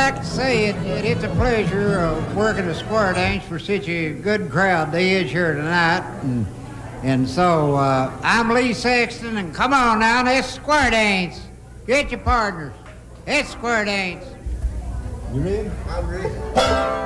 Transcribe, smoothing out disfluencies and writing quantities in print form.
like to say it's a pleasure working the square dance for such a good crowd they is here tonight. And so I'm Lee Sexton, and come on now, let's square dance. Get your partners. Let's square dance. You ready? I'm ready.